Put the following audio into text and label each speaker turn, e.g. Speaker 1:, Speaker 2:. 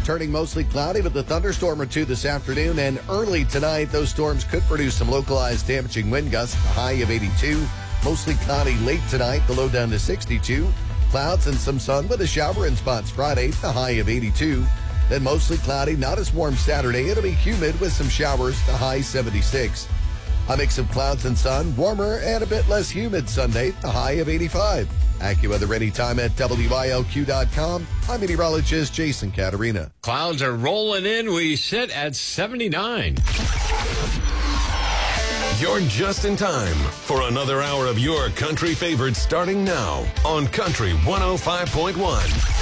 Speaker 1: turning mostly cloudy with a thunderstorm or two this afternoon. And early tonight, those storms could produce some localized damaging wind gusts, a high of 82. Mostly cloudy late tonight, the low down to 62. Clouds and some sun with a shower in spots Friday, the high of 82. Then mostly cloudy, not as warm Saturday. It'll be humid with some showers, the high 76. A mix of clouds and sun, warmer and a bit less humid Sunday, the high of 85. AccuWeather anytime at WILQ.com. I'm meteorologist Jason Caterina.
Speaker 2: Clouds are rolling in. We sit at 79.
Speaker 3: You're just in time for another hour of your country favorites starting now on Country 105.1.